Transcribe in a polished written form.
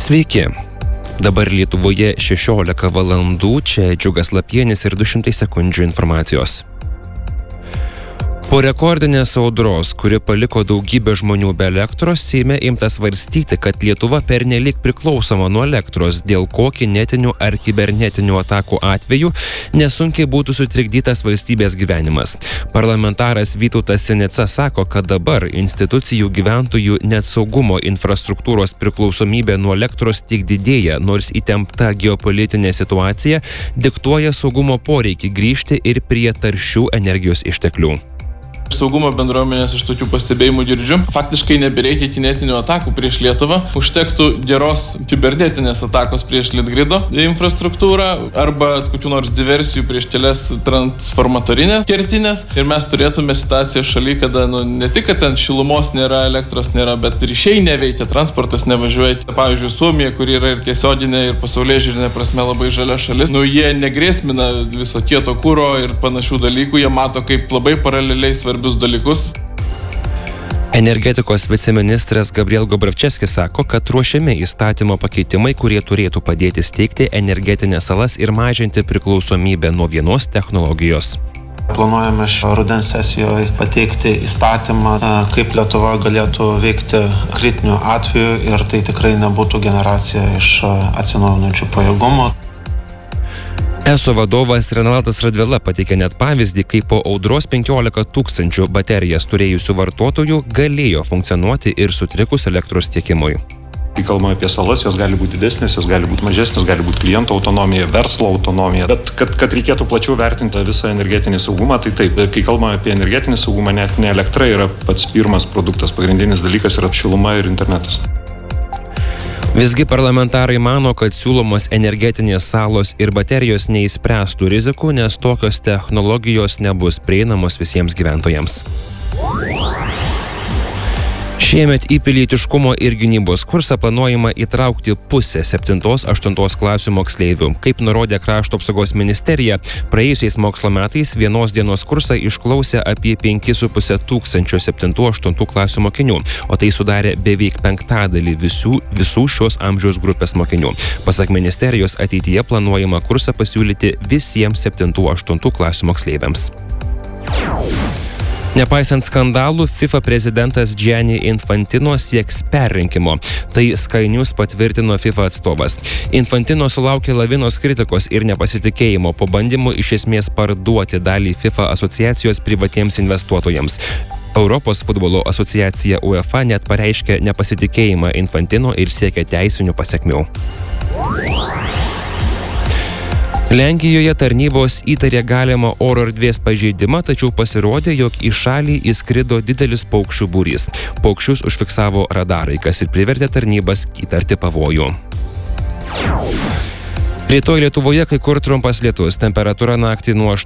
Sveiki. Dabar Lietuvoje 16 valandų, čia Džiugas Lapienis ir 200 sekundžių informacijos. Po rekordinės audros, kuri paliko daugybę žmonių be elektros, Seime imta svarstyti, kad Lietuva pernelyg priklausoma nuo elektros, dėl ko kinetinių ar kibernetinių atakų atveju nesunkiai būtų sutrikdytas valstybės gyvenimas. Parlamentaras Vytautas Sinica sako, kad dabar institucijų gyventojų net saugumo infrastruktūros priklausomybė nuo elektros tik didėja, nors įtempta geopolitinė situacija diktuoja saugumo poreikį grįžti ir prie taršių energijos išteklių. Saugumo bendruomenės iš tokių pastebėjimų girdžiu. Faktiškai nebereikia kinetinių atakų prieš Lietuvą. Užtektų geros kibernetinės atakos prieš Litgrido infrastruktūrą arba kokių nors diversijų prieš kelias transformatorinės kertinės. Ir mes turėtume situaciją šaly, kada ne tik, kad ten šilumos nėra, elektros nėra, bet ryšiai neveikia, transportas nevažiuoja. Pavyzdžiui, Suomija, kuri yra ir tiesioginė, ir pasaulėžiūrinė prasme labai žalia šalis. Jie negrėsmina viso kieto kuro ir panašių dalykų. Jie mato kaip labai paraleliai svarbius dalykus. Energetikos viceministras Gabriel Gobravčeskis sako, kad ruošiami įstatymo pakeitimai, kurie turėtų padėti steigti energetinės salas ir mažinti priklausomybę nuo vienos technologijos. Planuojame šio rudens sesijoje pateikti įstatymą, kaip Lietuva galėtų veikti kritiniu atveju ir tai tikrai nebūtų generacija iš atsinaujinančių pajėgumų. ESO vadovas Renaldas Radvila pateikė net pavyzdį, kai po audros 15 000 baterijas turėjusių vartotojų galėjo funkcionuoti ir sutrikus elektros tiekimui. Kai kalbame apie salas, jos gali būti didesnės, jos gali būti mažesnės, gali būti kliento autonomija, verslo autonomija. Bet kad reikėtų plačiau vertinti visą energetinį saugumą, tai taip. Kai kalbame apie energetinį saugumą, net ne elektra yra pats pirmas produktas, pagrindinis dalykas yra šiluma ir internetas. Visgi parlamentarai mano, kad siūlomos energetinės salos ir baterijos neįspręstų rizikų, nes tokios technologijos nebus prieinamos visiems gyventojams. Šiemet į pilietiškumo ir gynybos kursą planuojama įtraukti pusę 7-8 klasių moksleivių. Kaip nurodė Krašto apsaugos ministerija, praėjusiais mokslo metais vienos dienos kursą išklausė apie 5,5 tūkstančio 7-8 klasių mokinių, o tai sudarė beveik 1/5 visų šios amžiaus grupės mokinių. Pasak ministerijos, ateityje planuojama kursą pasiūlyti visiems 7-8 klasių moksleiviams. Nepaisant skandalų, FIFA prezidentas Gianni Infantino sieks perrinkimo. Tai Sky News patvirtino FIFA atstovas. Infantino sulaukė lavinos kritikos ir nepasitikėjimo po bandymų iš esmės parduoti dalį FIFA asociacijos privatiems investuotojams. Europos futbolo asociacija UEFA net pareiškė nepasitikėjimą Infantino ir siekia teisinių pasekmių. Lenkijoje tarnybos įtarė galimą oro erdvės pažeidimą, tačiau pasirodė, jog į šalį įskrido didelis paukščių būrys. Paukščius užfiksavo radarai, kas ir privertė tarnybas įtarti pavojų. Rytoj Lietuvoje kai kur trumpas lietus, temperatūra naktį nuo